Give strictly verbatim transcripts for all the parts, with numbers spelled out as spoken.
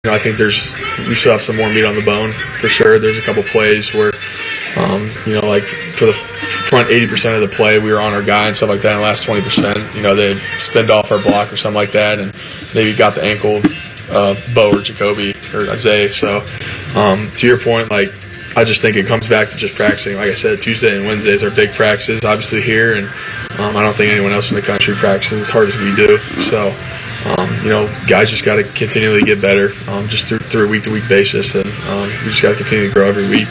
You know, I think there's we still have some more meat on the bone for sure. There's a couple plays where, um, you know, like for the front eighty percent of the play, we were on our guy and stuff like that. And the last twenty percent, you know, they spinned off our block or something like that, and maybe got the ankle of uh, Bo or Jacoby or Isaiah. So, um, to your point, like, I just think it comes back to just practicing. Like I said, Tuesday and Wednesdays are big practices, obviously here, and um, I don't think anyone else in the country practices as hard as we do. So, um, you know, guys just got to continually get better, um, just through, through a week-to-week basis, and um, we just got to continue to grow every week.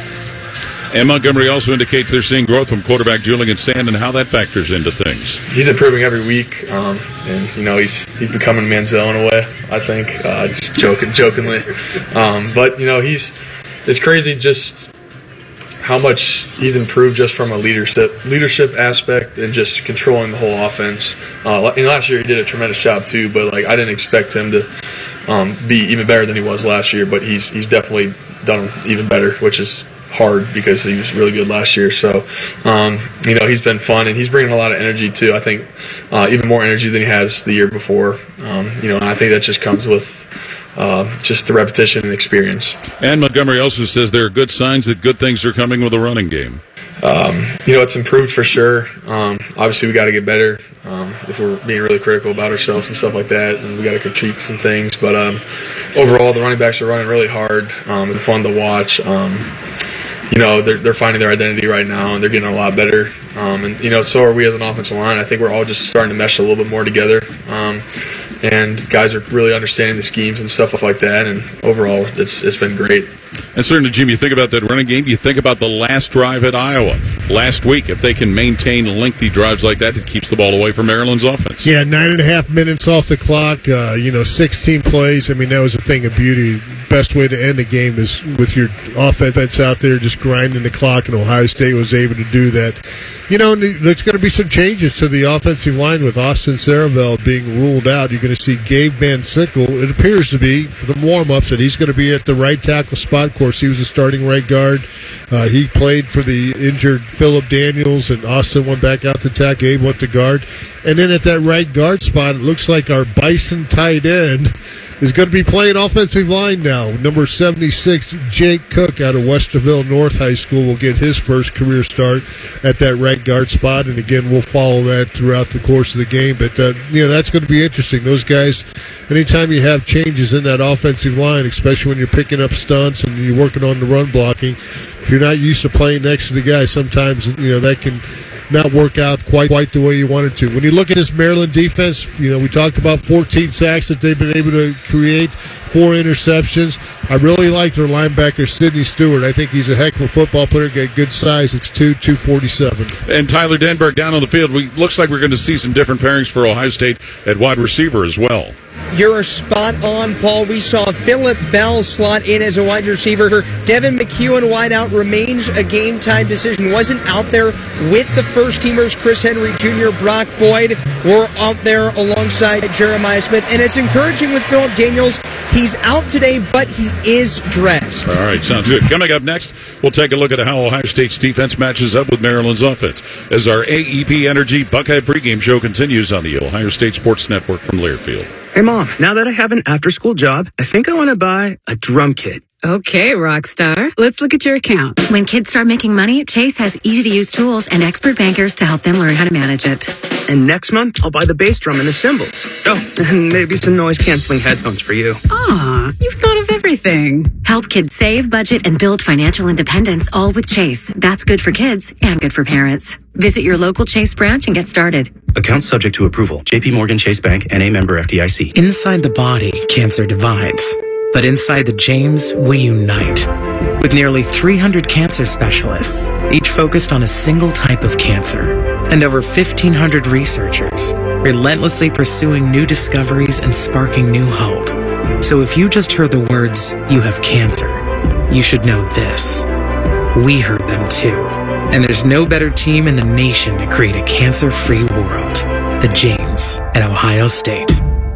And Montgomery also indicates they're seeing growth from quarterback Julian Sand and how that factors into things. He's improving every week, um, and you know he's he's becoming Manziel in a way. I think, uh, just joking, jokingly, um, but you know he's it's crazy just how much he's improved just from a leadership leadership aspect and just controlling the whole offense. Uh, and last year he did a tremendous job too, but like I didn't expect him to um, be even better than he was last year. But he's he's definitely done even better, which is hard because he was really good last year. So, um, you know, he's been fun, and he's bringing a lot of energy too. I think uh, even more energy than he has the year before. Um, you know, and I think that just comes with uh, just the repetition and experience. And Montgomery also says there are good signs that good things are coming with the running game. Um, you know, it's improved for sure. Um, obviously, we got to get better um, if we're being really critical about ourselves and stuff like that, and we got to critique some things. But um, overall, the running backs are running really hard um, and fun to watch. Um, You know, they're, they're finding their identity right now, and they're getting a lot better. Um, and, you know, so are we as an offensive line. I think we're all just starting to mesh a little bit more together. Um, and guys are really understanding the schemes and stuff like that. And overall, it's it's been great. And certainly, Jim, you think about that running game, you think about the last drive at Iowa last week. If they can maintain lengthy drives like that, it keeps the ball away from Maryland's offense. Yeah, nine and a half minutes off the clock, uh, you know, sixteen plays. I mean, that was a thing of beauty. Best way to end a game is with your offense out there just grinding the clock, and Ohio State was able to do that. You know, there's going to be some changes to the offensive line with Austin Saravell being ruled out. You're going to see Gabe Van Sickle. It appears to be, for the warm-ups, that he's going to be at the right tackle spot. Of course, he was a starting right guard. Uh, he played for the injured Phillip Daniels, and Austin went back out to tackle. Gabe went to guard. And then at that right guard spot, it looks like our Bison tight end is going to be playing offensive line now. Number seventy-six, Jake Cook out of Westerville North High School will get his first career start at that right guard spot. And again, we'll follow that throughout the course of the game. But, uh, you know, that's going to be interesting. Those guys, anytime you have changes in that offensive line, especially when you're picking up stunts and you're working on the run blocking, if you're not used to playing next to the guy, sometimes, you know, that can not work out quite quite the way you wanted to. When you look at this Maryland defense, you know, we talked about fourteen sacks that they've been able to create, four interceptions. I really like their linebacker, Sidney Stewart. I think he's a heck of a football player, got good size. It's two two forty-seven. And Tyler Denberg down on the field. We looks like we're going to see some different pairings for Ohio State at wide receiver as well. You're spot on, Paul. We saw Phillip Bell slot in as a wide receiver. Devin McEwen, wideout, remains a game-time decision. Wasn't out there with the first-teamers. Chris Henry Junior, Brock Boyd were out there alongside Jeremiah Smith. And it's encouraging with Phillip Daniels. He's out today, but he is dressed. All right, sounds good. Coming up next, we'll take a look at how Ohio State's defense matches up with Maryland's offense as our A E P Energy Buckeye pregame show continues on the Ohio State Sports Network from Learfield. Hey, Mom, now that I have an after-school job, I think I want to buy a drum kit. Okay, Rockstar. Let's look at your account. When kids start making money, Chase has easy-to-use tools and expert bankers to help them learn how to manage it. And next month, I'll buy the bass drum and the cymbals. Oh, and maybe some noise-canceling headphones for you. Aw, you've thought of everything. Help kids save, budget, and build financial independence, all with Chase. That's good for kids and good for parents. Visit your local Chase branch and get started. Account subject to approval. J P Morgan Chase Bank, N A member F D I C. Inside the body, cancer divides. But inside the James, we unite. With nearly three hundred cancer specialists, each focused on a single type of cancer, and over fifteen hundred researchers, relentlessly pursuing new discoveries and sparking new hope. So if you just heard the words, "you have cancer," you should know this. We heard them too. And there's no better team in the nation to create a cancer-free world. The James at Ohio State.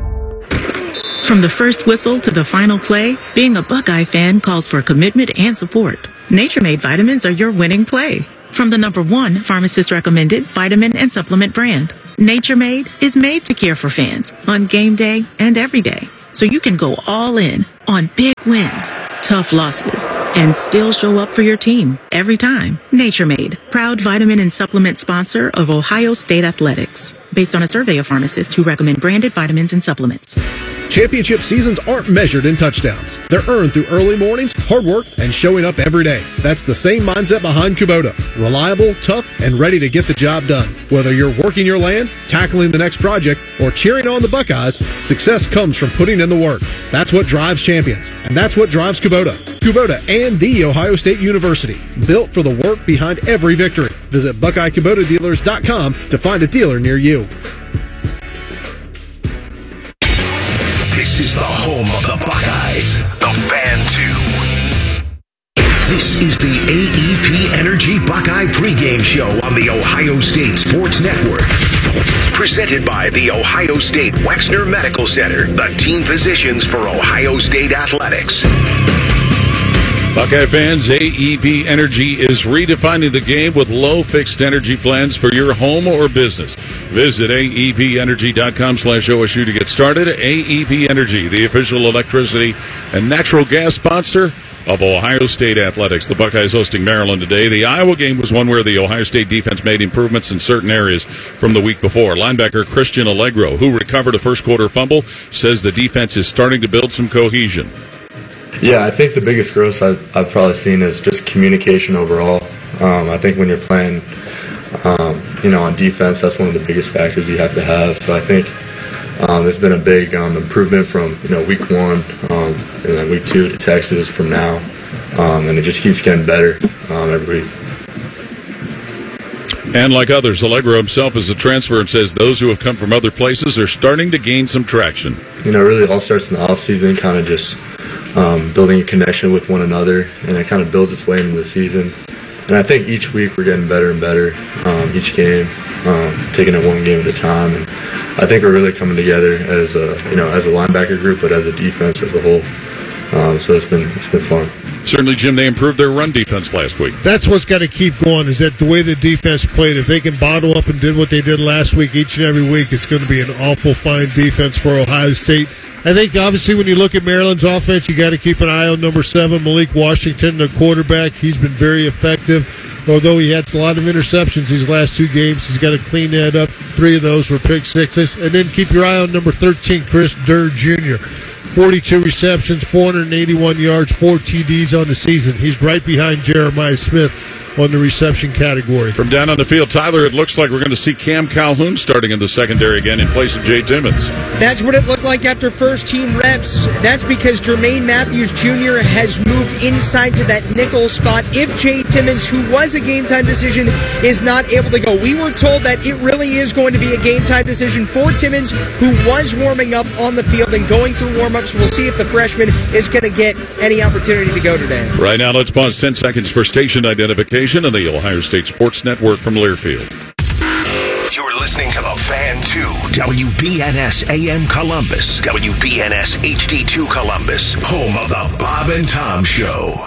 From the first whistle to the final play, being a Buckeye fan calls for commitment and support. Nature Made vitamins are your winning play. From the number one pharmacist-recommended vitamin and supplement brand, Nature Made is made to care for fans on game day and every day, so you can go all in on big wins, tough losses, and still show up for your team every time. Nature Made, proud vitamin and supplement sponsor of Ohio State Athletics, based on a survey of pharmacists who recommend branded vitamins and supplements. Championship seasons aren't measured in touchdowns. They're earned through early mornings, hard work, and showing up every day. That's the same mindset behind Kubota. Reliable, tough, and ready to get the job done. Whether you're working your land, tackling the next project, or cheering on the Buckeyes, success comes from putting in the work. That's what drives champions, and that's what drives Kubota. Kubota and The Ohio State University, built for the work behind every victory. Visit Buckeye Kubota Dealers dot com to find a dealer near you. This is the home of the Buckeyes, the Fan two. This is the A E P Energy Buckeye pregame show on the Ohio State Sports Network. Presented by the Ohio State Wexner Medical Center, the team physicians for Ohio State Athletics. Buckeye fans, A E P Energy is redefining the game with low fixed energy plans for your home or business. Visit A E P energy dot com slash O S U to get started. A E P Energy, the official electricity and natural gas sponsor of Ohio State Athletics. The Buckeyes hosting Maryland today. The Iowa game was one where the Ohio State defense made improvements in certain areas from the week before. Linebacker Christian Allegro, who recovered a first quarter fumble, says the defense is starting to build some cohesion. Yeah, I think the biggest growth I've, I've probably seen is just communication overall. Um, I think when you're playing, um, you know, on defense, that's one of the biggest factors you have to have. So I think um, there's been a big um, improvement from, you know, week one um, and then week two to Texas from now, um, and it just keeps getting better um, every week. And like others, Allegro himself is a transfer and says those who have come from other places are starting to gain some traction. You know, really it all starts in the offseason, kind of just Um, building a connection with one another, and it kind of builds its way into the season. And I think each week we're getting better and better, um, each game, um, taking it one game at a time. And I think we're really coming together as a, you know, as a linebacker group, but as a defense as a whole. Um, so it's been it's been fun. Certainly, Jim, they improved their run defense last week. That's what's got to keep going, is that the way the defense played, if they can bottle up and did what they did last week each and every week, it's going to be an awful fine defense for Ohio State. I think, obviously, when you look at Maryland's offense, you got to keep an eye on number seven, Malik Washington, the quarterback. He's been very effective, although he had a lot of interceptions these last two games. He's got to clean that up. Three of those were pick sixes. And then keep your eye on number thirteen, Chris Durr Junior forty-two receptions, four hundred eighty-one yards, four T Ds on the season. He's right behind Jeremiah Smith on the reception category. From down on the field, Tyler, it looks like we're going to see Cam Calhoun starting in the secondary again in place of Jay Timmons. That's what it looked like after first-team reps. That's because Jermaine Matthews Junior has moved inside to that nickel spot if Jay Timmons, who was a game-time decision, is not able to go. We were told that it really is going to be a game-time decision for Timmons, who was warming up on the field and going through warm-ups. We'll see if the freshman is going to get any opportunity to go today. Right now, let's pause ten seconds for station identification on the Ohio State Sports Network from Learfield. You're listening to the Fan two, W B N S A M Columbus, W B N S H D two Columbus, home of the Bob and Tom Show.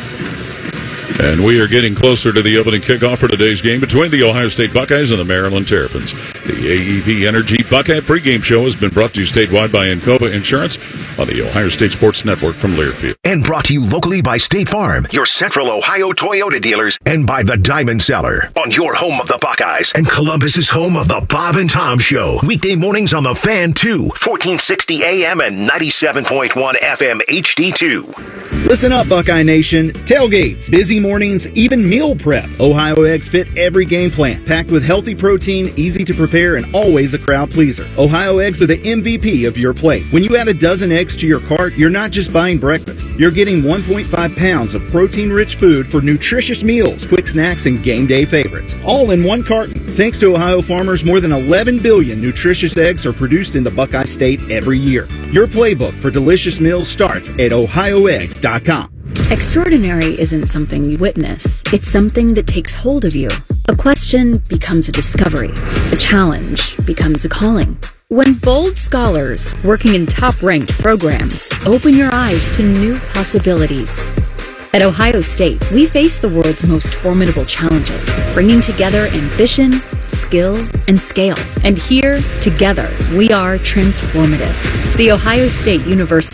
And we are getting closer to the opening kickoff for today's game between the Ohio State Buckeyes and the Maryland Terrapins. The A E P Energy Buckeye pregame show has been brought to you statewide by Encova Insurance on the Ohio State Sports Network from Learfield. And brought to you locally by State Farm, your Central Ohio Toyota dealers, and by the Diamond Cellar, on your home of the Buckeyes and Columbus's home of the Bob and Tom Show. Weekday mornings on the Fan two, fourteen sixty A M and ninety-seven point one F M H D two. Listen up, Buckeye Nation. Tailgates, busy mornings, even meal prep. Ohio Eggs fit every game plan. Packed with healthy protein, easy to prepare, and always a crowd pleaser. Ohio Eggs are the M V P of your plate. When you add a dozen eggs to your cart, you're not just buying breakfast. You're getting one point five pounds of protein-rich food for nutritious meals, quick snacks, and game day favorites. All in one carton. Thanks to Ohio farmers, more than eleven billion nutritious eggs are produced in the Buckeye State every year. Your playbook for delicious meals starts at ohio eggs dot com. Extraordinary isn't something you witness. It's something that takes hold of you. A question becomes a discovery. A challenge becomes a calling. When bold scholars working in top-ranked programs open your eyes to new possibilities. At Ohio State, we face the world's most formidable challenges, bringing together ambition, skill, and scale. And here, together, we are transformative. The Ohio State University.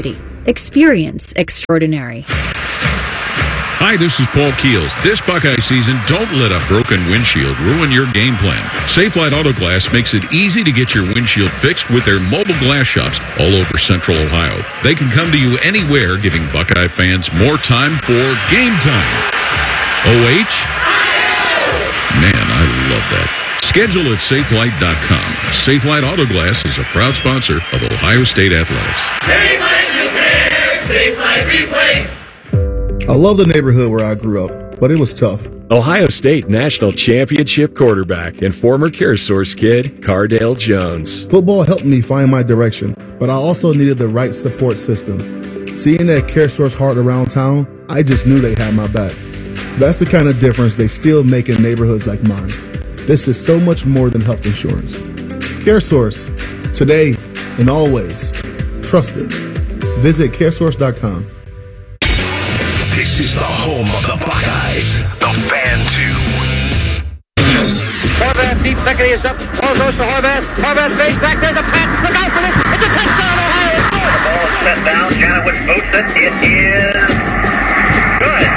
Experience extraordinary. Hi, this is Paul Keels. This Buckeye season, don't let a broken windshield ruin your game plan. Safelite Auto Glass makes it easy to get your windshield fixed with their mobile glass shops all over Central Ohio. They can come to you anywhere, giving Buckeye fans more time for game time. O H? Man, I love that. Schedule at safelite dot com. Safelite Auto Glass is a proud sponsor of Ohio State Athletics. Safelite Repair, Safelite Replace. I love the neighborhood where I grew up, but it was tough. Ohio State National Championship quarterback and former CareSource kid, Cardale Jones. Football helped me find my direction, but I also needed the right support system. Seeing that CareSource heart around town, I just knew they had my back. That's the kind of difference they still make in neighborhoods like mine. This is so much more than health insurance. CareSource, today and always. Trusted. Visit caresource dot com. This is the home of the Buckeyes, the Fan two. Horvath, deep second, he is up. Ball goes to Horvath. Horvath fades back. There's a pass. Look out for this. It's a touchdown, Ohio. The ball is set down. Janowitz boots it. It is good.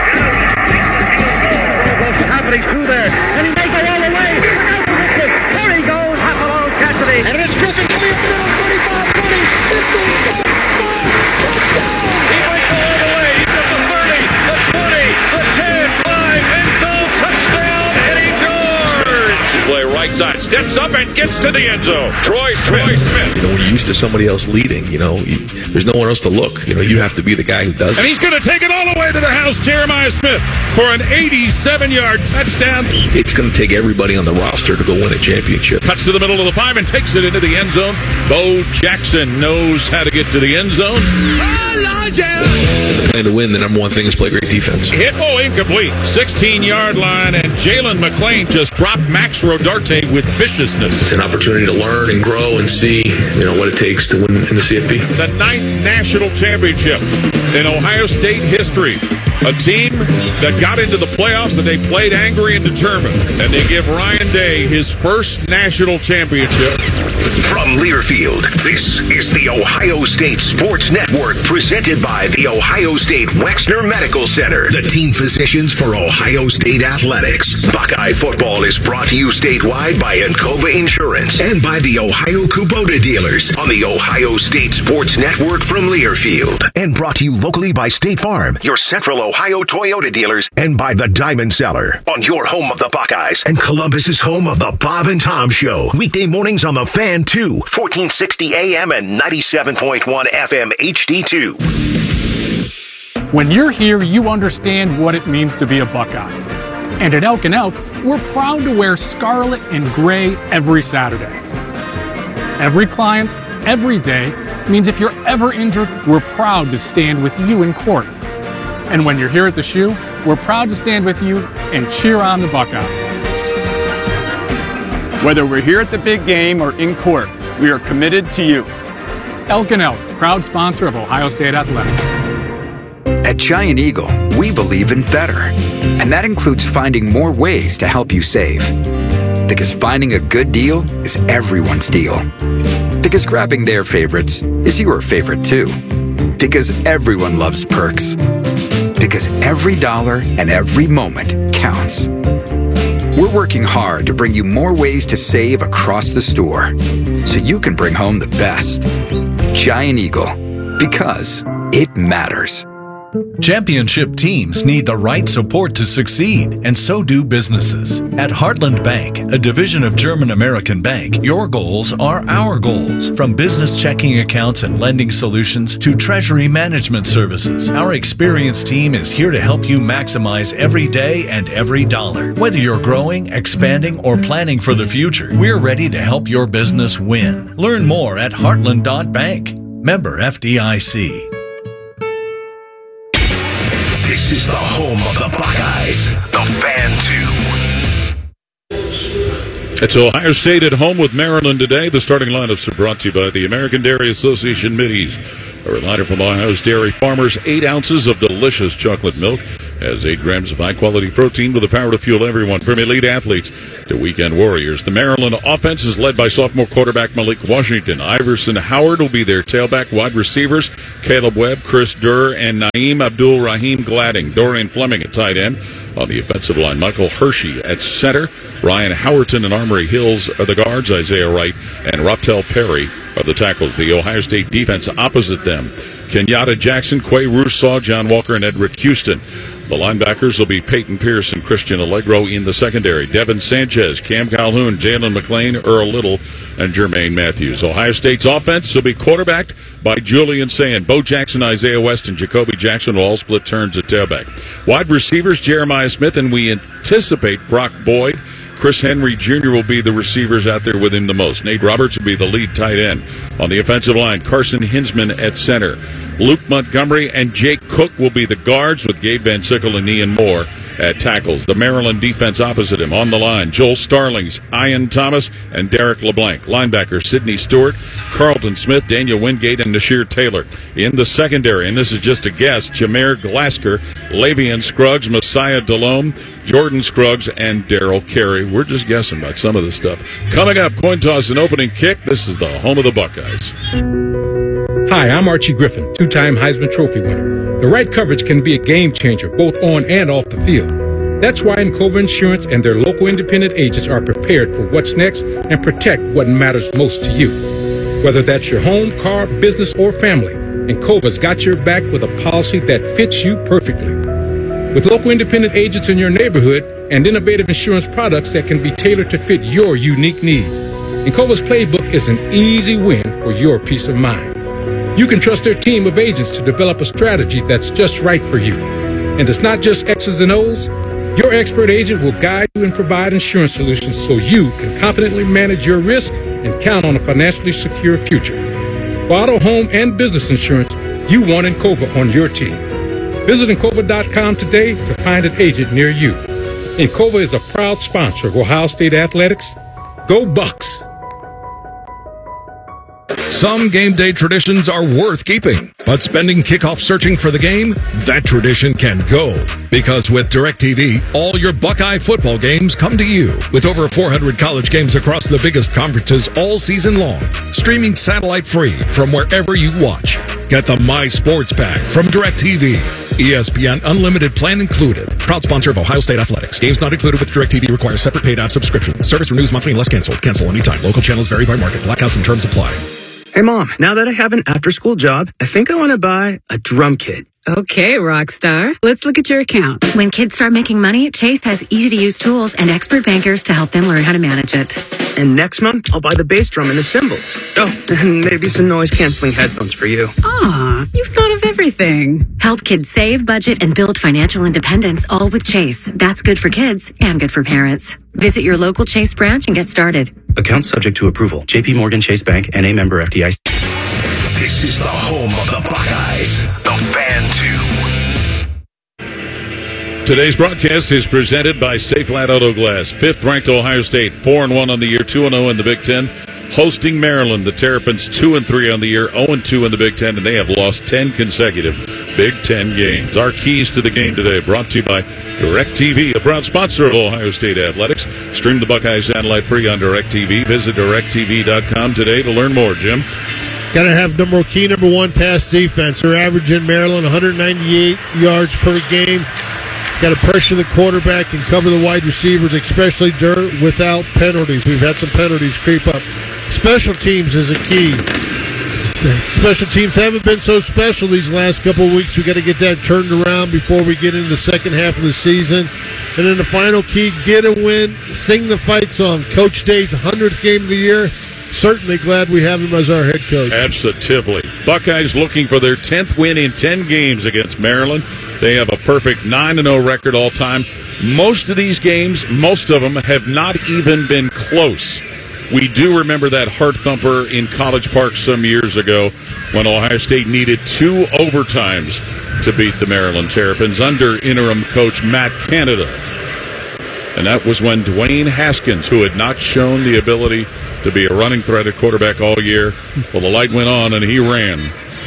Ball goes to Haverty through there. And he may go all the way. Look out for this one. There he goes. Happalone Cassidy. And it's Griffin coming up the middle. twenty-five, twenty, fifteen, five, he might go all the way. He's at the thirty, the twenty, the ten, five, end zone, touchdown, Eddie George. Play right side, steps up and gets to the end zone. Troy Smith. Troy Smith. You know, when you're used to somebody else leading, you know, you, there's no one else to look. You know, you have to be the guy who does And it. he's going to take it all the way to the house, Jeremiah Smith, for an eighty-seven-yard touchdown. It's going to take everybody on the roster to go win a championship. Cuts to the middle of the five and takes it into the end zone. Bo Jackson knows how to get to the end zone. The plan to win, the number one thing is play great defense. Hit, oh, incomplete. sixteen-yard line, and Jalen McClain just dropped Max Rodarte with viciousness. It's an opportunity to learn and grow and see, you know, what it takes to win in the C F P. The ninth national championship in Ohio State history. A team that got into the playoffs and they played angry and determined. And they give Ryan Day his first national championship. From Learfield, this is the Ohio State Sports Network, presented by the Ohio State Wexner Medical Center, the team physicians for Ohio State Athletics. Buckeye football is brought to you statewide by Encova Insurance and by the Ohio Kubota dealers on the Ohio State Sports Network from Learfield. And brought to you locally by State Farm, your Central Ohio Toyota dealers, and by the Diamond Cellar on your home of the Buckeyes and Columbus's home of the Bob and Tom Show. Weekday mornings on the Fan two, fourteen sixty A M and ninety-seven point one F M H D two. When you're here, you understand what it means to be a Buckeye. And at Elk and Elk, we're proud to wear scarlet and gray every Saturday. Every client, every day, means if you're ever injured, we're proud to stand with you in court. And when you're here at the Shoe, we're proud to stand with you and cheer on the Buckeyes. Whether we're here at the big game or in court, we are committed to you. Elk and Elk, proud sponsor of Ohio State Athletics. At Giant Eagle, we believe in better. And that includes finding more ways to help you save. Because finding a good deal is everyone's deal. Because grabbing their favorites is your favorite too. Because everyone loves perks. Because every dollar and every moment counts. We're working hard to bring you more ways to save across the store so you can bring home the best. Giant Eagle, because it matters. Championship teams need the right support to succeed, and so do businesses. At Heartland Bank, a division of German American Bank, your goals are our goals. From business checking accounts and lending solutions to treasury management services, our experienced team is here to help you maximize every day and every dollar. Whether you're growing, expanding, or planning for the future, we're ready to help your business win. Learn more at heartland dot bank. Member F D I C. This is the home of the Buckeyes, the Fan two. It's Ohio State at home with Maryland today. The starting lineups are brought to you by the American Dairy Association Middies. A reminder from Ohio's dairy farmers, eight ounces of delicious chocolate milk has eight grams of high-quality protein with the power to fuel everyone from elite athletes to weekend warriors. The Maryland offense is led by sophomore quarterback Malik Washington. Iverson Howard will be their tailback. Wide receivers Caleb Webb, Chris Durr, and Naeem Abdul-Rahim Gladding. Dorian Fleming at tight end. On the offensive line, Michael Hershey at center. Ryan Howerton and Armory Hills are the guards. Isaiah Wright and Raftel Perry are the tackles. The Ohio State defense opposite them. Kenyatta Jackson, Quay Russaw, John Walker, and Edric Houston. The linebackers will be Peyton Pierce and Christian Allegro in the secondary. Devin Sanchez, Cam Calhoun, Jalen McClain, Earl Little, and Jermaine Matthews. Ohio State's offense will be quarterbacked by Julian Sand. Bo Jackson, Isaiah West, and Jacoby Jackson will all split turns at tailback. Wide receivers, Jeremiah Smith, and we anticipate Brock Boyd. Chris Henry Junior will be the receivers out there with him the most. Nate Roberts will be the lead tight end. On the offensive line, Carson Hinsman at center. Luke Montgomery and Jake Cook will be the guards, with Gabe Van Sickle and Ian Moore at tackles. The Maryland defense opposite him. On the line, Joel Starlings, Ian Thomas, and Derek LeBlanc. Linebacker, Sidney Stewart, Carlton Smith, Daniel Wingate, and Nasheer Taylor. In the secondary, and this is just a guess, Jameer Glasker, Lavian Scruggs, Messiah Delhomme, Jordan Scruggs, and Darrell Carey. We're just guessing about some of this stuff. Coming up, coin toss and opening kick. This is the home of the Buckeyes. Hi, I'm Archie Griffin, two-time Heisman Trophy winner. The right coverage can be a game changer, both on and off the field. That's why Encova Insurance and their local independent agents are prepared for what's next and protect what matters most to you. Whether that's your home, car, business, or family, Encova's got your back with a policy that fits you perfectly. With local independent agents in your neighborhood and innovative insurance products that can be tailored to fit your unique needs, Encova's playbook is an easy win for your peace of mind. You can trust their team of agents to develop a strategy that's just right for you. And it's not just X's and O's. Your expert agent will guide you and provide insurance solutions so you can confidently manage your risk and count on a financially secure future. For auto, home, and business insurance, you want Encova on your team. Visit Encova dot com today to find an agent near you. Encova is a proud sponsor of Ohio State Athletics. Go Bucks! Some game day traditions are worth keeping, but spending kickoff searching for the game, that tradition can go. Because with DirecTV, all your Buckeye football games come to you. With over four hundred college games across the biggest conferences all season long, streaming satellite free from wherever you watch. Get the My Sports Pack from DirecTV. E S P N Unlimited plan included. Proud sponsor of Ohio State Athletics. Games not included with DirecTV require separate paid app subscription. Service renews monthly unless canceled. Cancel anytime. Local channels vary by market. Blackouts and terms apply. Hey, Mom, now that I have an after-school job, I think I want to buy a drum kit. Okay, Rockstar. Let's look at your account. When kids start making money, Chase has easy-to-use tools and expert bankers to help them learn how to manage it. And next month, I'll buy the bass drum and the cymbals. Oh, and maybe some noise-canceling headphones for you. Aw, you've thought of everything. Help kids save, budget, and build financial independence, all with Chase. That's good for kids and good for parents. Visit your local Chase branch and get started. Account subject to approval. J P Morgan Chase Bank, N A member F D I C. This is the home of the Buckeyes, the Fan two. Today's broadcast is presented by Safe Flat Auto Glass. Fifth-ranked Ohio State, four and one on the year, two and zero in the Big Ten. Hosting Maryland, the Terrapins two and three on the year, zero and two in the Big Ten, and they have lost ten consecutive Big Ten games. Our keys to the game today brought to you by DirecTV, a proud sponsor of Ohio State Athletics. Stream the Buckeyes satellite free on DirecTV. Visit direct T V dot com today to learn more. Jim? Got to have number key number one pass defense. They're averaging Maryland one hundred ninety-eight yards per game. Got to pressure the quarterback and cover the wide receivers, especially dirt, without penalties. We've had some penalties creep up. Special teams is a key. Special teams haven't been so special these last couple of weeks. We got to get that turned around before we get into the second half of the season. And then the final key, get a win, sing the fight song. Coach Day's hundredth game of the year. Certainly glad we have him as our head coach. Absolutely. Buckeyes looking for their tenth win in ten games against Maryland. They have a perfect nine and oh record all time. Most of these games, most of them, have not even been close. We do remember that heart thumper in College Park some years ago when Ohio State needed two overtimes to beat the Maryland Terrapins under interim coach Matt Canada. And that was when Dwayne Haskins, who had not shown the ability to be a running threat at quarterback all year, well, the light went on and he ran.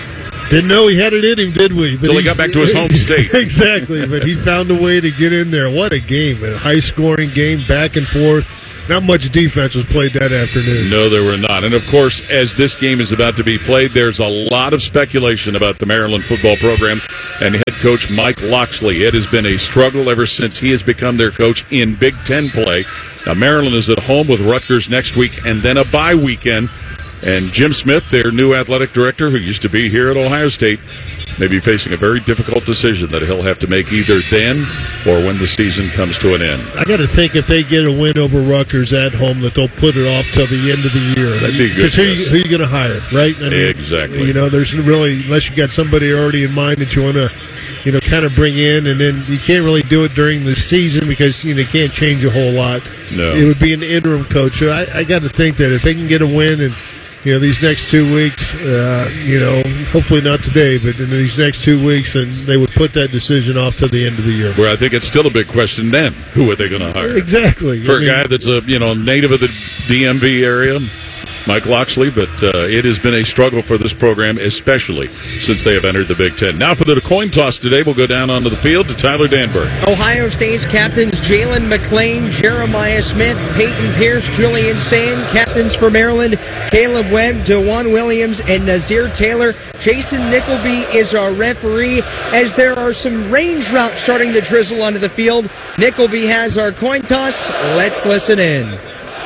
Didn't know he had it in him, did we? Until he, he got back to his home state. Exactly, but he found a way to get in there. What a game. A high-scoring game, back and forth. Not much defense was played that afternoon. No, there were not. And, of course, as this game is about to be played, there's a lot of speculation about the Maryland football program and head coach Mike Locksley. It has been a struggle ever since he has become their coach in Big Ten play. Now, Maryland is at home with Rutgers next week and then a bye weekend. And Jim Smith, their new athletic director, who used to be here at Ohio State, may be facing a very difficult decision that he'll have to make either then or when the season comes to an end. I got to think if they get a win over Rutgers at home that they'll put it off till the end of the year. That'd be good. Because who, you- who you going to hire, right? I mean, exactly. You know, there's really, unless you got somebody already in mind that you want to, you know, kind of bring in, and then you can't really do it during the season because, you know, you can't change a whole lot. No. It would be an interim coach. So I, I got to think that if they can get a win and, you know, these next two weeks, uh, you know, hopefully not today, but in these next two weeks, and they would put that decision off till the end of the year. Where I think it's still a big question then. Who are they going to hire? Exactly. For I mean, a guy that's a, you know, native of the D M V area, Mike Locksley, but uh, it has been a struggle for this program, especially since they have entered the Big Ten. Now for the coin toss today, we'll go down onto the field to Tyler Danberg. Ohio State's captains Jalen McClain, Jeremiah Smith, Peyton Pierce, Julian Sand. Captains for Maryland, Caleb Webb, DeJuan Williams, and Nazir Taylor. Jason Nickleby is our referee as there are some range routes starting to drizzle onto the field. Nickleby has our coin toss. Let's listen in.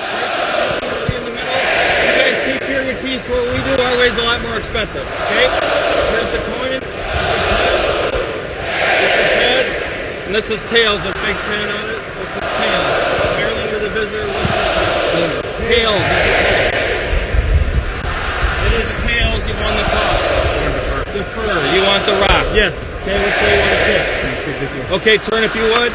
What we do our way is a lot more expensive, okay? Here's the coin. This is heads. And this is tails with Big Ten on it. This is tails. Maryland or the visitor. Tails. It is tails. You won the toss. Defer. You want the rock. Yes. Okay, which way you want to kick? Okay, turn if you would.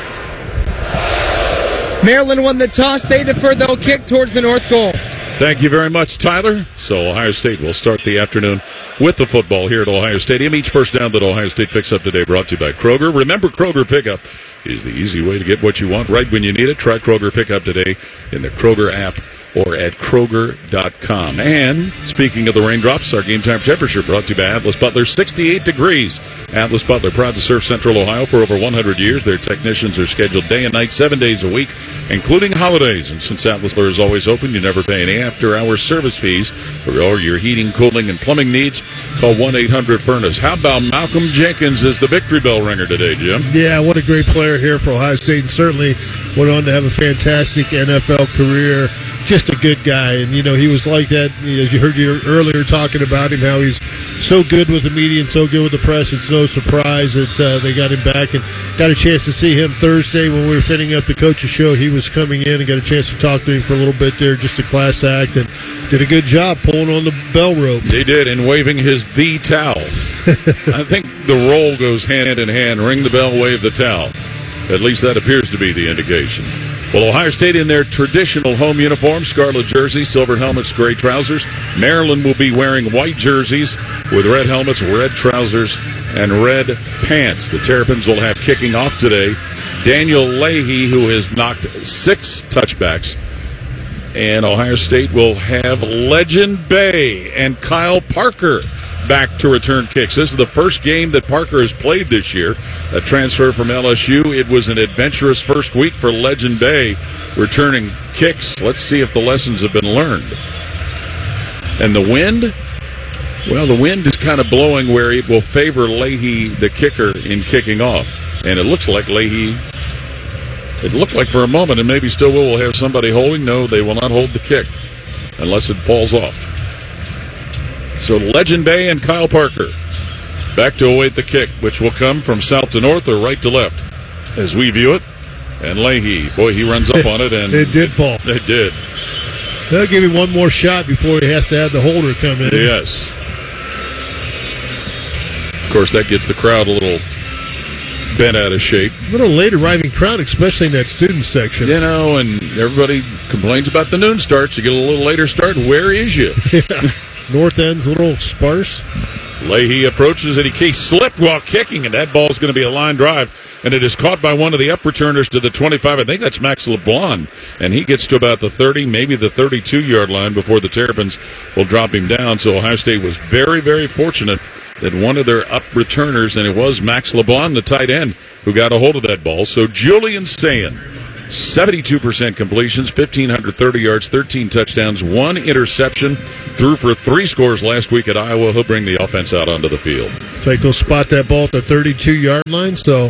Maryland won the toss. They defer. They'll kick towards the north goal. Thank you very much, Tyler. So Ohio State will start the afternoon with the football here at Ohio Stadium. Each first down that Ohio State picks up today brought to you by Kroger. Remember, Kroger Pickup is the easy way to get what you want right when you need it. Try Kroger Pickup today in the Kroger app or at Kroger dot com. And speaking of the raindrops, our game time temperature brought to you by Atlas Butler, sixty-eight degrees. Atlas Butler, proud to serve Central Ohio for over one hundred years. Their technicians are scheduled day and night, seven days a week, including holidays. And since Atlas Butler is always open, you never pay any after-hour service fees for all your heating, cooling, and plumbing needs. Call one eight hundred furnace. How about Malcolm Jenkins as the victory bell ringer today, Jim? Yeah, what a great player here for Ohio State, and certainly went on to have a fantastic N F L career. Just a good guy, and you know he was like that. As you heard you earlier talking about him, how he's so good with the media and so good with the press. It's no surprise that uh, they got him back, and got a chance to see him Thursday when we were finishing up the coach's show. He was coming in and got a chance to talk to him for a little bit there, just a class act, and did a good job pulling on the bell rope. They did, and waving his the towel. I think the role goes hand in hand. Ring the bell, wave the towel. At least that appears to be the indication. Well, Ohio State in their traditional home uniform, scarlet jerseys, silver helmets, gray trousers. Maryland will be wearing white jerseys with red helmets, red trousers, and red pants. The Terrapins will have kicking off today Daniel Leahy, who has knocked six touchbacks. And Ohio State will have Legend Bay and Kyle Parker back to return kicks. This is the first game that Parker has played this year. A transfer from L S U. It was an adventurous first week for Legend Bay returning kicks. Let's see if the lessons have been learned. And the wind? Well, the wind is kind of blowing where it will favor Leahy, the kicker, in kicking off. And it looks like Leahy, it looked like for a moment, and maybe still will, will have somebody holding. No, they will not hold the kick unless it falls off. So Legend Bay and Kyle Parker back to await the kick, which will come from south to north or right to left as we view it. And Leahy, boy, he runs up on it. And it did fall. It did. They'll give him one more shot before he has to have the holder come in. Yes. Of course, that gets the crowd a little bent out of shape. A little late arriving crowd, especially in that student section. You know, and everybody complains about the noon starts. You get a little later start. Where is you? Yeah. North end's a little sparse. Leahy approaches and he slipped while kicking, and that ball's going to be a line drive. And it is caught by one of the up returners to the twenty-five. I think that's Max LeBlanc. And he gets to about the thirty, maybe the thirty-two-yard line before the Terrapins will drop him down. So Ohio State was very, very fortunate than one of their up returners, and it was Max LeBlanc, the tight end, who got a hold of that ball. So Julian Sayin, seventy-two percent completions, one thousand five hundred thirty yards, thirteen touchdowns, one interception, threw for three scores last week at Iowa. He'll bring the offense out onto the field. It's like they'll spot that ball at the thirty-two-yard line, so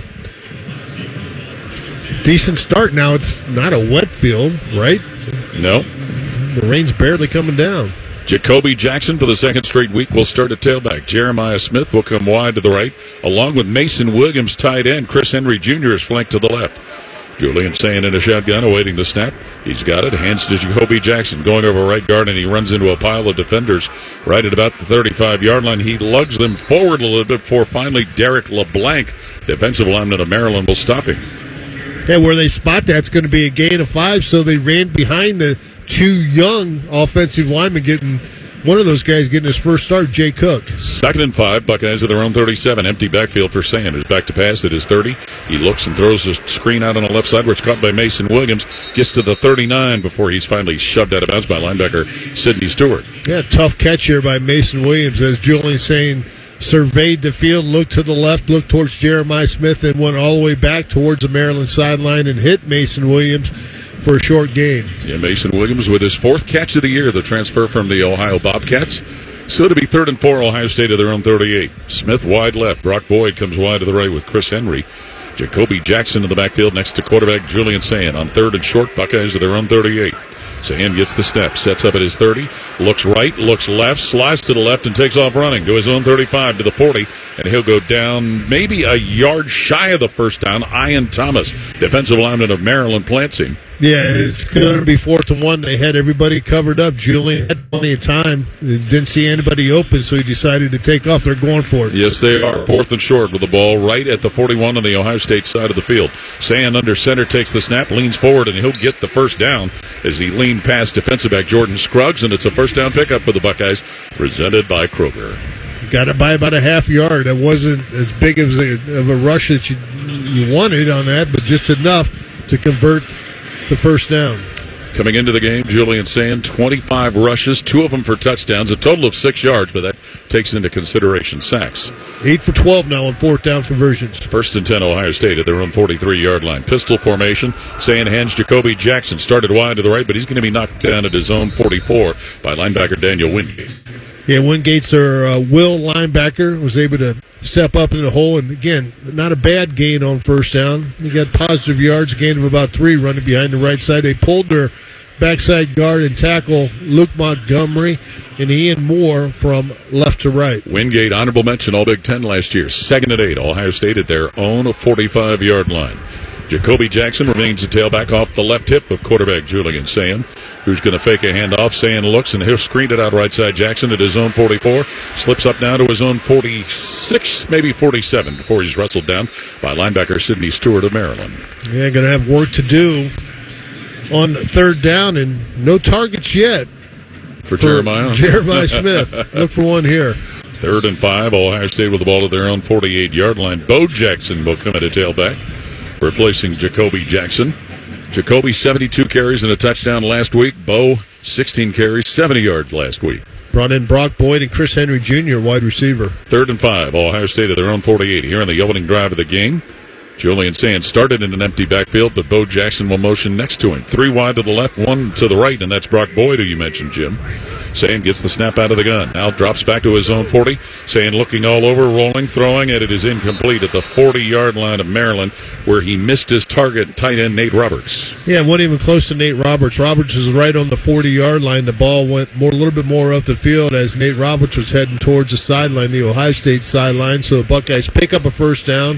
decent start. Now it's not a wet field, right? No. The rain's barely coming down. Jacoby Jackson for the second straight week will start at tailback. Jeremiah Smith will come wide to the right, along with Mason Williams, tight end. Chris Henry Junior is flanked to the left. Julian Sayin in a shotgun, awaiting the snap. He's got it. Hands to Jacoby Jackson, going over right guard, and he runs into a pile of defenders right at about the thirty-five-yard line. He lugs them forward a little bit before finally Derek LeBlanc, defensive lineman of Maryland, will stop him. Yeah, where they spot that's going to be a gain of five, so they ran behind the two young offensive linemen, getting one of those guys getting his first start, Jay Cook. Second and five, Buckeyes at their own thirty-seven. Empty backfield for Sanders. Back to pass at his thirty. He looks and throws a screen out on the left side, where it's caught by Mason Williams. Gets to the thirty-nine before he's finally shoved out of bounds by linebacker Sidney Stewart. Yeah, tough catch here by Mason Williams, as Julian Sayin surveyed the field, looked to the left, looked towards Jeremiah Smith, and went all the way back towards the Maryland sideline and hit Mason Williams for a short gain. Yeah, Mason Williams with his fourth catch of the year, the transfer from the Ohio Bobcats. So to be third and four, Ohio State at their own thirty-eight. Smith wide left. Brock Boyd comes wide to the right with Chris Henry. Jacoby Jackson in the backfield next to quarterback Julian Sayin. On third and short, Buckeyes at their own thirty-eight. Sayin gets the snap, sets up at his thirty, looks right, looks left, slides to the left, and takes off running to his own thirty-five to the forty, and he'll go down maybe a yard shy of the first down. Ian Thomas, defensive lineman of Maryland, plants him. Yeah, it's going to be fourth and one. They had everybody covered up. Julian had plenty of time. They didn't see anybody open, so he decided to take off. They're going for it. Yes, they are. Fourth and short with the ball right at the forty-one on the Ohio State side of the field. Sayin under center takes the snap, leans forward, and he'll get the first down as he leaned past defensive back Jordan Scruggs, and it's a first down pickup for the Buckeyes, presented by Kroger. Got it by about a half yard. That wasn't as big as a, of a rush that you, you wanted on that, but just enough to convert the first down. Coming into the game, Julian Sayin, twenty-five rushes, two of them for touchdowns, a total of six yards, but that takes into consideration sacks. Eight for twelve now on fourth down conversions. First and ten, Ohio State at their own forty-three-yard line. Pistol formation. Sayin hands Jacoby Jackson. Started wide to the right, but he's going to be knocked down at his own forty-four by linebacker Daniel Wingate. Yeah, Wingate's their uh, will linebacker, was able to step up in the hole, and again, not a bad gain on first down. They got positive yards, gain of about three running behind the right side. They pulled their backside guard and tackle Luke Montgomery and Ian Moore from left to right. Wingate, honorable mention, All Big Ten last year. Second and eight, Ohio State at their own forty-five-yard line. Jacoby Jackson remains the tailback off the left hip of quarterback Julian Sayin, who's going to fake a handoff. Sayin looks, and he'll screen it out right side. Jackson at his own forty-four. Slips up now to his own forty-six, maybe forty-seven, before he's wrestled down by linebacker Sidney Stewart of Maryland. Yeah, going to have work to do on third down, and no targets yet. For, for Jeremiah? Jeremiah Smith. Look for one here. Third and five, Ohio State with the ball at their own forty-eight-yard line. Bo Jackson will come at a tailback, replacing Jacoby Jackson. Jacoby, seventy-two carries and a touchdown last week. Bo, sixteen carries, seventy yards last week. Brought in Brock Boyd and Chris Henry Junior, wide receiver. Third and five, Ohio State at their own forty-eight. Here in the opening drive of the game, Julian Sayin started in an empty backfield, but Bo Jackson will motion next to him. Three wide to the left, one to the right, and that's Brock Boyd, who you mentioned, Jim. Sayin gets the snap out of the gun. Now drops back to his own forty. Sayin looking all over, rolling, throwing, and it is incomplete at the forty-yard line of Maryland, where he missed his target, tight end Nate Roberts. Yeah, wasn't even close to Nate Roberts. Roberts was right on the forty-yard line. The ball went more, a little bit more up the field as Nate Roberts was heading towards the sideline, the Ohio State sideline. So the Buckeyes pick up a first down,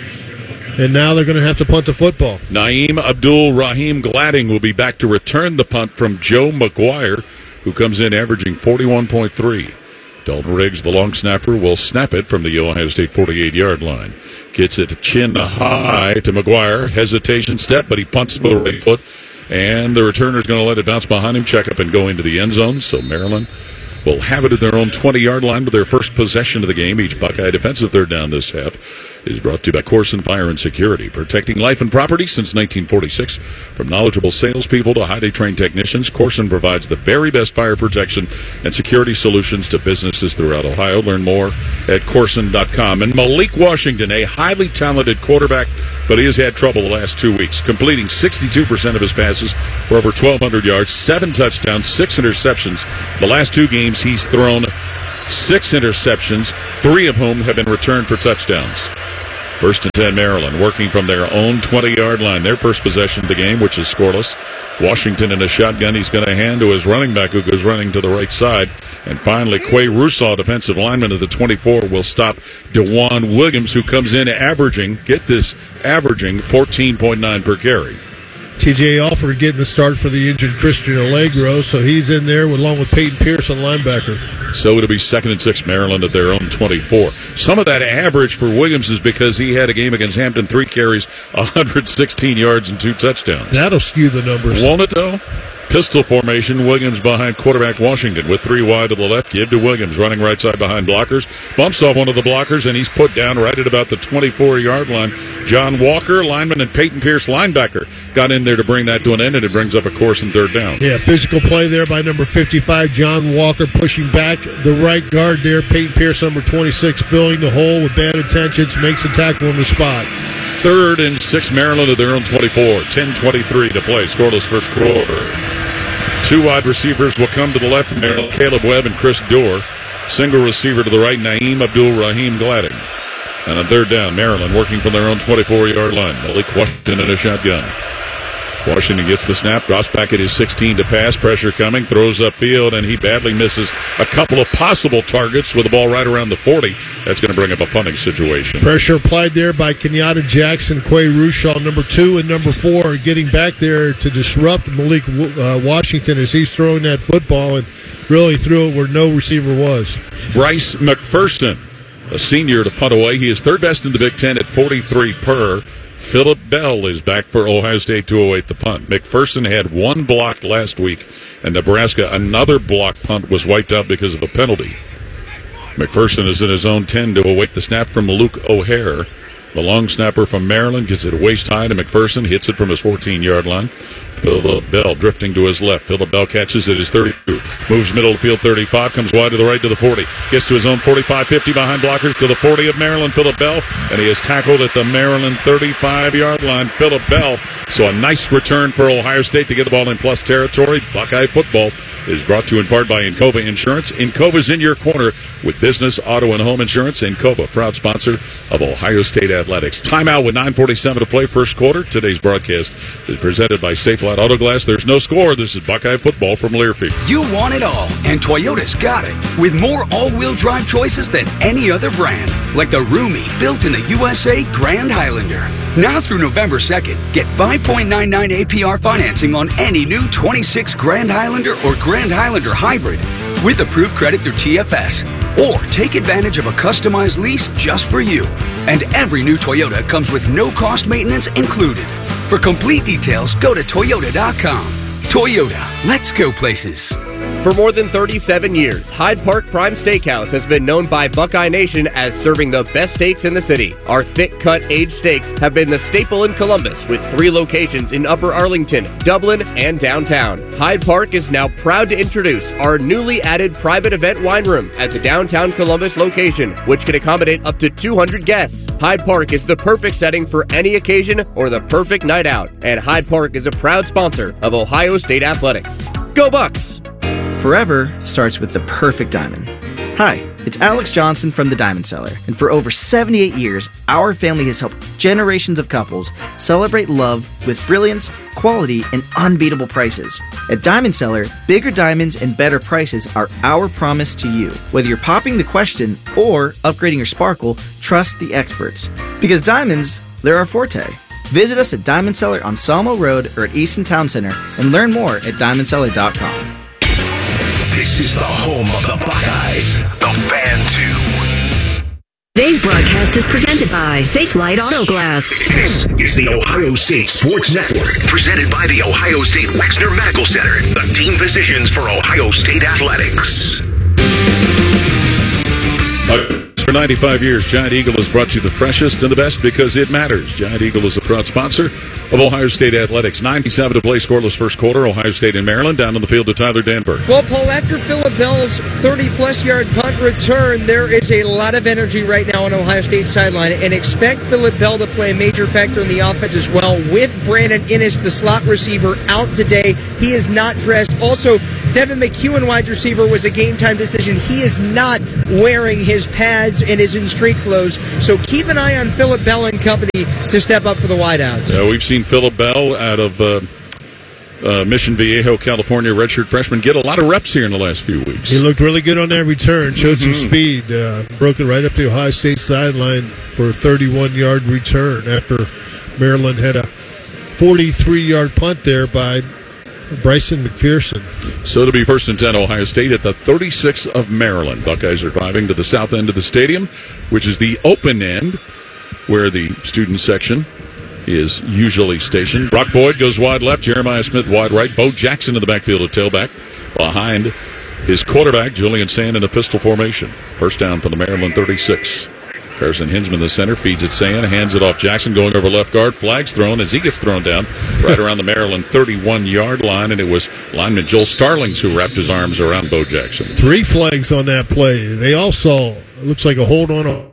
and now they're going to have to punt the football. Naeem Abdul-Rahim Gladding will be back to return the punt from Joe McGuire, who comes in averaging forty-one point three. Dalton Riggs, the long snapper, will snap it from the Ohio State forty-eight-yard line. Gets it chin high to McGuire. Hesitation step, but he punts it with the right foot. And the returner's going to let it bounce behind him, check up and go into the end zone. So Maryland will have it at their own twenty-yard line with their first possession of the game. Each Buckeye defensive third down this half. is brought to you by Corson Fire and Security, protecting life and property since nineteen forty-six. From knowledgeable salespeople to highly trained technicians, Corson provides the very best fire protection and security solutions to businesses throughout Ohio. Learn more at corson dot com. And Malik Washington, a highly talented quarterback, but he has had trouble the last two weeks, completing sixty-two percent of his passes for over twelve hundred yards, seven touchdowns, six interceptions. The last two games, he's thrown six interceptions, three of whom have been returned for touchdowns. First and ten, Maryland, working from their own twenty-yard line. Their first possession of the game, which is scoreless. Washington in a shotgun. He's going to hand to his running back, who goes running to the right side. And finally, Quay Rusaw, defensive lineman of the twenty-four, will stop DeJuan Williams, who comes in averaging, get this, averaging fourteen point nine per carry. T J Alford getting the start for the injured Christian Allegro, so he's in there along with Peyton Pierce on linebacker. So it'll be second and six, Maryland at their own twenty-four. Some of that average for Williams is because he had a game against Hampton, three carries, one hundred sixteen yards, and two touchdowns. That'll skew the numbers. Won't it, though? Pistol formation, Williams behind quarterback Washington with three wide to the left. Give to Williams, running right side behind blockers. Bumps off one of the blockers, and he's put down right at about the twenty-four-yard line. John Walker, lineman, and Peyton Pierce, linebacker, got in there to bring that to an end, and it brings up a course and third down. Yeah, physical play there by number fifty-five, John Walker, pushing back the right guard there. Peyton Pierce, number twenty-six, filling the hole with bad intentions, makes the tackle on the spot. Third and six, Maryland at their own twenty-four. ten twenty-three to play. Scoreless first quarter. Two wide receivers will come to the left, Maryland, Caleb Webb and Chris Dorr. Single receiver to the right, Naeem Abdul-Rahim Gladding. And on third down, Maryland working from their own twenty-four-yard line. Malik Washington in a shotgun. Washington gets the snap, drops back at his sixteen to pass. Pressure coming, throws upfield, and he badly misses a couple of possible targets with the ball right around the forty. That's going to bring up a punting situation. Pressure applied there by Kenyatta Jackson, Quay Rushaw, number two and number four, getting back there to disrupt Malik uh, Washington as he's throwing that football and really threw it where no receiver was. Bryce McPherson, a senior to punt away. He is third best in the Big Ten at forty-three per. Phillip Bell is back for Ohio State to await the punt. McPherson had one block last week, and Nebraska, another block punt, was wiped out because of a penalty. McPherson is in his own ten to await the snap from Luke O'Hare. The long snapper from Maryland gets it waist high to McPherson, hits it from his fourteen-yard line. Phillip Bell drifting to his left. Phillip Bell catches it his thirty-two. Moves middle of the field thirty-five. Comes wide to the right to the forty. Gets to his own forty-five fifty behind blockers to the forty of Maryland. Phillip Bell. And he is tackled at the Maryland thirty-five-yard line. Phillip Bell. So a nice return for Ohio State to get the ball in plus territory. Buckeye football is brought to you in part by Encova Insurance. Encova's in your corner with business, auto, and home insurance. Encova, proud sponsor of Ohio State Athletics. Timeout with nine forty-seven to play first quarter. Today's broadcast is presented by Safelite Auto Glass. There's no score. This is Buckeye football from Learfield. You want it all, and Toyota's got it. With more all-wheel drive choices than any other brand. Like the roomy, built in the U S A Grand Highlander. Now through November second, get five point nine nine A P R financing on any new twenty-six Grand Highlander or Grand Highlander Hybrid with approved credit through T F S. Or take advantage of a customized lease just for you. And every new Toyota comes with no-cost maintenance included. For complete details, go to Toyota dot com. Toyota, let's go places. For more than thirty-seven years, Hyde Park Prime Steakhouse has been known by Buckeye Nation as serving the best steaks in the city. Our thick-cut aged steaks have been the staple in Columbus, with three locations in Upper Arlington, Dublin, and downtown. Hyde Park is now proud to introduce our newly added private event wine room at the downtown Columbus location, which can accommodate up to two hundred guests. Hyde Park is the perfect setting for any occasion or the perfect night out, and Hyde Park is a proud sponsor of Ohio State Athletics. Go Bucks! Forever starts with the perfect diamond. Hi, it's Alex Johnson from The Diamond Seller, and for over seventy-eight years, our family has helped generations of couples celebrate love with brilliance, quality, and unbeatable prices. At Diamond Seller, bigger diamonds and better prices are our promise to you. Whether you're popping the question or upgrading your sparkle, trust the experts. Because diamonds, they're our forte. Visit us at Diamond Seller on Sawmill Road or at Easton Town Center and learn more at diamond seller dot com. This is the home of the Buckeyes, the Fan two. Today's broadcast is presented by Safelite Auto Glass. This is the Ohio State Sports Network, presented by the Ohio State Wexner Medical Center, the team physicians for Ohio State Athletics. A For ninety-five years, Giant Eagle has brought you the freshest and the best because it matters. Giant Eagle is a proud sponsor of Ohio State Athletics. ninety-seven to play, scoreless first quarter. Ohio State and Maryland down on the field to Tyler Danberg. Well, Paul, after Phillip Bell's thirty-plus yard punt return, there is a lot of energy right now on Ohio State's sideline, and expect Phillip Bell to play a major factor in the offense as well, with Brandon Inniss, the slot receiver, out today. He is not dressed. Also, Devin McEwen, wide receiver, was a game-time decision. He is not wearing his pads and is in street clothes, so keep an eye on Phillip Bell and company to step up for the wideouts. Uh, we've seen Phillip Bell out of uh, uh, Mission Viejo, California, redshirt freshman, get a lot of reps here in the last few weeks. He looked really good on that return, showed Mm-hmm. some speed, uh, broke it right up the Ohio State sideline for a thirty-one yard return after Maryland had a forty-three yard punt there by Bryson McPherson. So to be first and ten, Ohio State at the thirty-six of Maryland. Buckeyes are driving to the south end of the stadium, which is the open end where the student section is usually stationed. Brock Boyd goes wide left, Jeremiah Smith wide right, Bo Jackson in the backfield at tailback. Behind his quarterback, Julian Sand, in a pistol formation. First down for the Maryland thirty-six. Carson Hinsman, the center, feeds it Sand, hands it off Jackson, going over left guard. Flags thrown as he gets thrown down right around the Maryland thirty-one yard line, and it was lineman Joel Starlings who wrapped his arms around Bo Jackson. Three flags on that play. They all saw, it looks like a hold on a